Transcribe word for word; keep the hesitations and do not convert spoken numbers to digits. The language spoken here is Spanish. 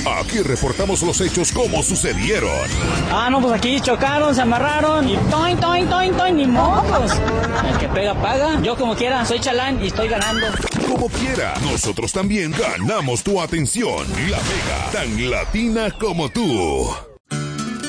Aquí reportamos los hechos como sucedieron. Ah, no, pues aquí chocaron, se amarraron y toin, toin, toin, toin, ni mocos. El que pega, paga. Yo como quiera, soy chalán y estoy ganando. Como quiera, nosotros también ganamos tu atención. La Mega, tan latina como tú.